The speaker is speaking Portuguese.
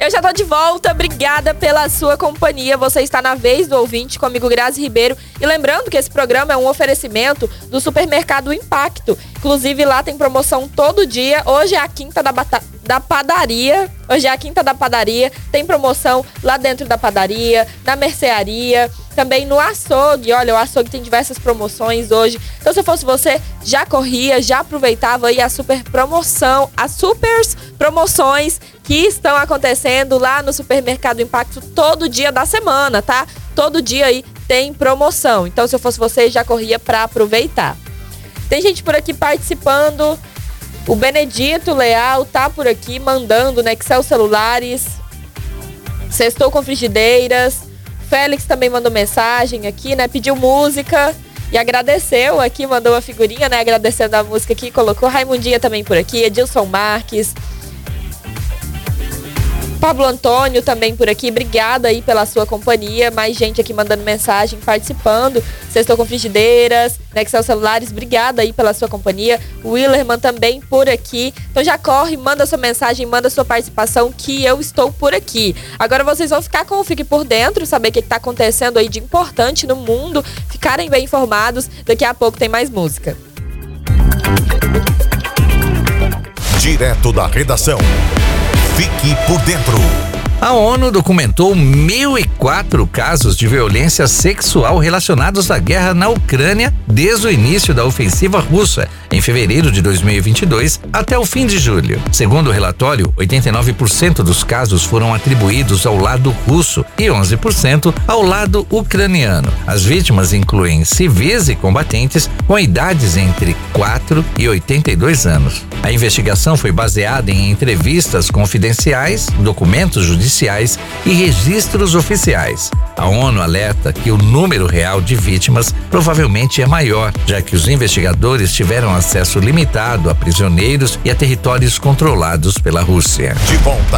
Eu já tô de volta, obrigada pela sua companhia. Você está na Vez do Ouvinte, comigo, Grazi Ribeiro. E lembrando que esse programa é um oferecimento do Supermercado Impacto. Inclusive, lá tem promoção todo dia. Hoje é a quinta da padaria. Hoje é a quinta da padaria. Tem promoção lá dentro da padaria, na mercearia, também no açougue. Olha, o açougue tem diversas promoções hoje. Então, se eu fosse você, já corria, já aproveitava aí a super promoção, as supers promoções que estão acontecendo lá no Supermercado Impacto todo dia da semana, tá? Todo dia aí tem promoção. Então, se eu fosse você, já corria para aproveitar. Tem gente por aqui participando. O Benedito Leal tá por aqui mandando, né, Excel Celulares. Sextou com frigideiras. Félix também mandou mensagem aqui, né? Pediu música e agradeceu aqui, mandou uma figurinha, né? Agradecendo a música aqui, colocou Raimundinha também por aqui, Edilson Marques. Pablo Antônio também por aqui, obrigada aí pela sua companhia. Mais gente aqui mandando mensagem, participando. Sextou com frigideiras, Nexel Celulares, obrigada aí pela sua companhia. O Willerman também por aqui. Então já corre, manda sua mensagem, manda sua participação que eu estou por aqui. Agora vocês vão ficar com o Fique Por Dentro, saber o que está acontecendo aí de importante no mundo, ficarem bem informados. Daqui a pouco tem mais música. Direto da redação. Fique por dentro. A ONU documentou 1.004 casos de violência sexual relacionados à guerra na Ucrânia desde o início da ofensiva russa, em fevereiro de 2022, até o fim de julho. Segundo o relatório, 89% dos casos foram atribuídos ao lado russo e 11% ao lado ucraniano. As vítimas incluem civis e combatentes com idades entre 4 e 82 anos. A investigação foi baseada em entrevistas confidenciais, documentos judiciais e registros oficiais. A ONU alerta que o número real de vítimas provavelmente é maior, já que os investigadores tiveram acesso limitado a prisioneiros e a territórios controlados pela Rússia. De volta